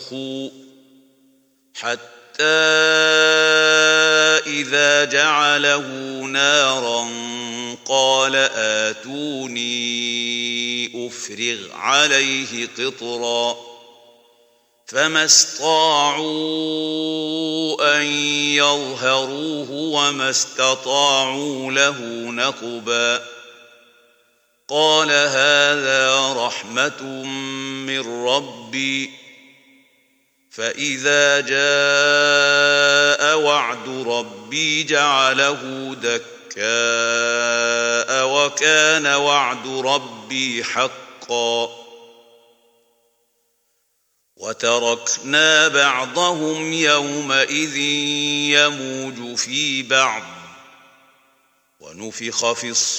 فاستنفخوا حتى إذا جعله نارا قال آتوني أفرغ عليه قطرا فما استطاعوا أن يظهروه وما استطاعوا له نقبا قال هذا رحمة من ربي فإذا جاء وعد ربي جعله دكاء وكان وعد ربي حقا وتركنا بعضهم يومئذ يموج في بعض ونفخ في الصور